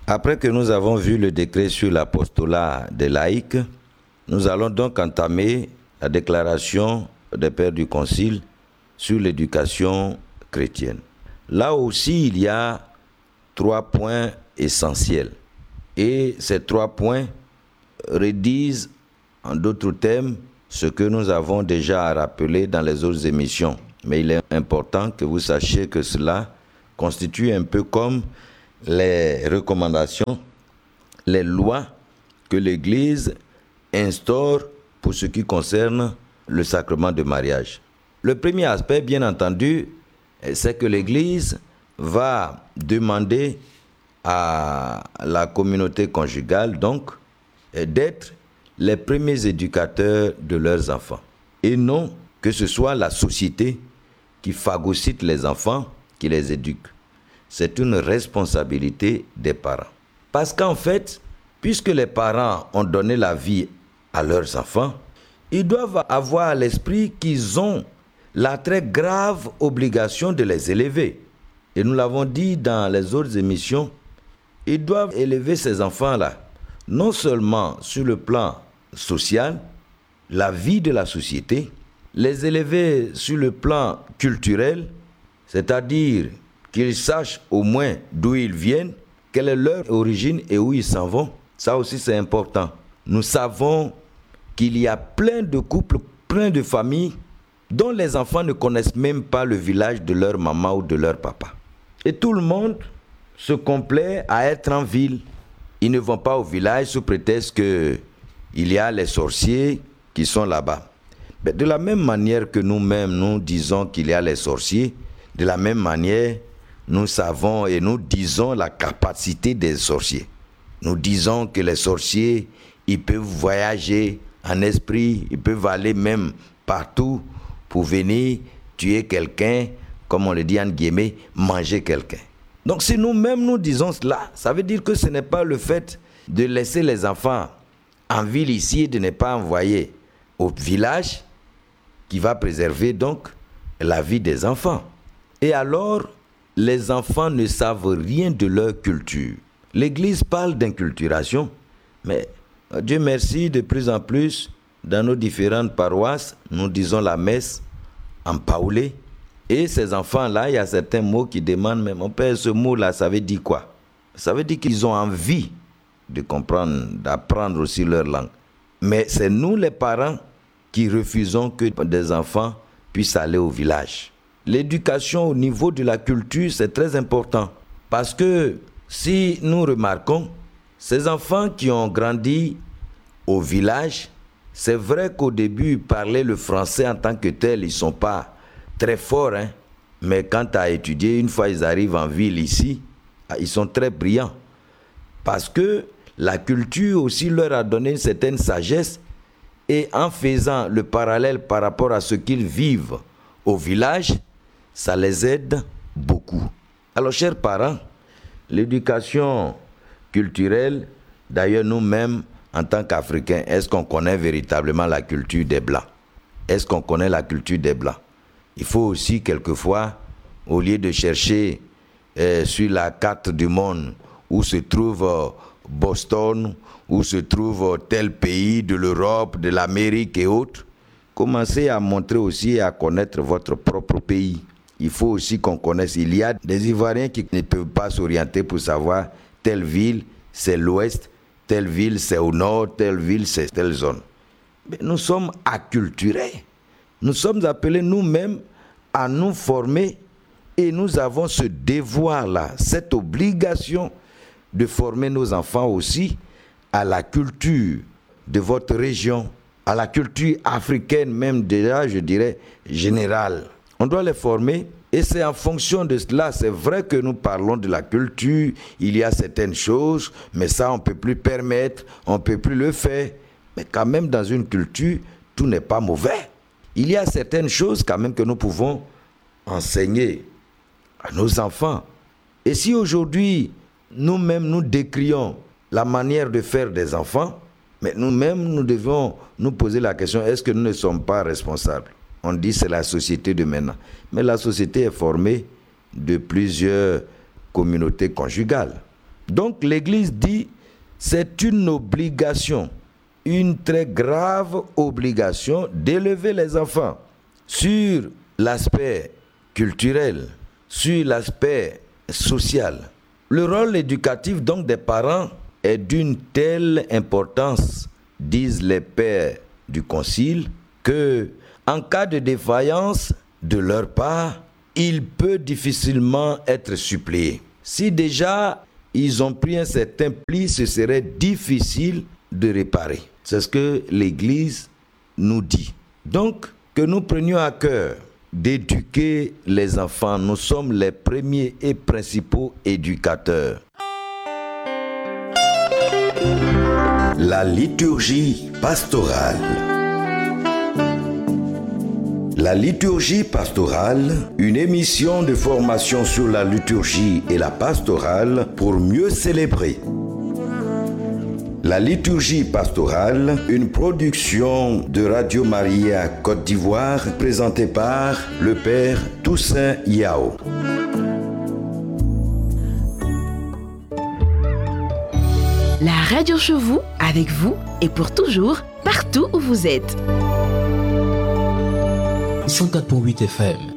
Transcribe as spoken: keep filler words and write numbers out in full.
Après que nous avons vu le décret sur l'apostolat des laïcs, nous allons donc entamer la déclaration des pères du Concile sur l'éducation chrétienne. Là aussi, il y a trois points essentiels. Et ces trois points redisent, en d'autres termes, ce que nous avons déjà rappelé dans les autres émissions. Mais il est important que vous sachiez que cela constitue un peu comme les recommandations, les lois que l'Église instaure pour ce qui concerne le sacrement de mariage. Le premier aspect, bien entendu, c'est que l'Église va demander à la communauté conjugale, donc, d'être les premiers éducateurs de leurs enfants. Et non que ce soit la société qui phagocyte les enfants, qui les éduque. C'est une responsabilité des parents. Parce qu'en fait, puisque les parents ont donné la vie à leurs enfants, ils doivent avoir à l'esprit qu'ils ont la très grave obligation de les élever. Et nous l'avons dit dans les autres émissions, ils doivent élever ces enfants-là, non seulement sur le plan social, la vie de la société, les élever sur le plan culturel, c'est-à-dire qu'ils sachent au moins d'où ils viennent, quelle est leur origine et où ils s'en vont. Ça aussi c'est important. Nous savons qu'il y a plein de couples, plein de familles dont les enfants ne connaissent même pas le village de leur maman ou de leur papa. Et tout le monde se complaît à être en ville. Ils ne vont pas au village sous prétexte qu'il y a les sorciers qui sont là-bas. Mais de la même manière que nous-mêmes, nous disons qu'il y a les sorciers, de la même manière, nous savons et nous disons la capacité des sorciers. Nous disons que les sorciers, ils peuvent voyager en esprit, ils peuvent aller même partout pour venir tuer quelqu'un, comme on le dit en guillemets, manger quelqu'un. Donc si nous-mêmes nous disons cela, ça veut dire que ce n'est pas le fait de laisser les enfants en ville ici et de ne pas envoyer au village qui va préserver donc la vie des enfants. Et alors, les enfants ne savent rien de leur culture. L'Église parle d'inculturation, mais Dieu merci, de plus en plus, dans nos différentes paroisses, nous disons la messe en paoulé. Et ces enfants-là, il y a certains mots qui demandent, mais mon père, ce mot-là, ça veut dire quoi? Ça veut dire qu'ils ont envie de comprendre, d'apprendre aussi leur langue. Mais c'est nous, les parents, qui refusons que des enfants puissent aller au village. L'éducation au niveau de la culture, c'est très important. Parce que si nous remarquons, ces enfants qui ont grandi au village, c'est vrai qu'au début, parler le français en tant que tel, ils ne sont pas très forts. Hein? Mais quand tu as étudié, une fois ils arrivent en ville ici, ils sont très brillants. Parce que la culture aussi leur a donné une certaine sagesse. Et en faisant le parallèle par rapport à ce qu'ils vivent au village, ça les aide beaucoup. Alors, chers parents, l'éducation culturelle, d'ailleurs nous-mêmes, en tant qu'Africains, est-ce qu'on connaît véritablement la culture des Blancs? Est-ce qu'on connaît la culture des Blancs? Il faut aussi, quelquefois, au lieu de chercher euh, sur la carte du monde où se trouve euh, Boston, où se trouve tel pays de l'Europe, de l'Amérique et autres, commencez à montrer aussi et à connaître votre propre pays. Il faut aussi qu'on connaisse. Il y a des Ivoiriens qui ne peuvent pas s'orienter pour savoir telle ville, c'est l'ouest, telle ville, c'est au nord, telle ville, c'est telle zone. Mais nous sommes acculturés. Nous sommes appelés nous-mêmes à nous former et nous avons ce devoir-là, cette obligation de former nos enfants aussi à la culture de votre région, à la culture africaine même déjà, je dirais, générale. On doit les former et c'est en fonction de cela. C'est vrai que nous parlons de la culture, il y a certaines choses, mais ça on ne peut plus permettre, on ne peut plus le faire. Mais quand même dans une culture, tout n'est pas mauvais. Il y a certaines choses quand même que nous pouvons enseigner à nos enfants. Et si aujourd'hui, nous-mêmes nous décrions la manière de faire des enfants, mais nous-mêmes nous devons nous poser la question, est-ce que nous ne sommes pas responsables? On dit que c'est la société de maintenant. Mais la société est formée de plusieurs communautés conjugales. Donc l'Église dit, c'est une obligation, une très grave obligation d'élever les enfants sur l'aspect culturel, sur l'aspect social. Le rôle éducatif donc des parents est d'une telle importance, disent les pères du Concile, que en cas de défaillance de leur part, il peut difficilement être suppléé. Si déjà ils ont pris un certain pli, ce serait difficile de réparer. C'est ce que l'Église nous dit. Donc, que nous prenions à cœur d'éduquer les enfants. Nous sommes les premiers et principaux éducateurs. La liturgie pastorale. La liturgie pastorale, une émission de formation sur la liturgie et la pastorale pour mieux célébrer. La liturgie pastorale, une production de Radio Maria Côte d'Ivoire, présentée par le Père Toussaint Yao. La radio chez vous, avec vous et pour toujours, partout où vous êtes. cent quatre virgule huit F M